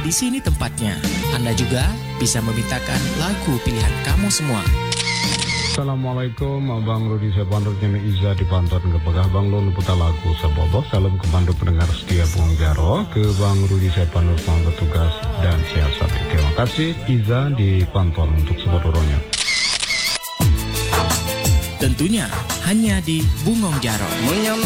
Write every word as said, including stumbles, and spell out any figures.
di sini tempatnya. Anda juga bisa memintakan lagu pilihan kamu semua. Assalamualaikum, Bang Rudi Sepandur Nyami Iza di Pantor Ngepegah Bang Lun putar lagu Sebobo. Salam kemandu pendengar setia Bung Jaro. Ke Bang Rudi Sepandur selamat bertugas dan siasat. Terima kasih Iza di Pantor untuk sebodoronya. Tentunya hanya di Bungong Jaro.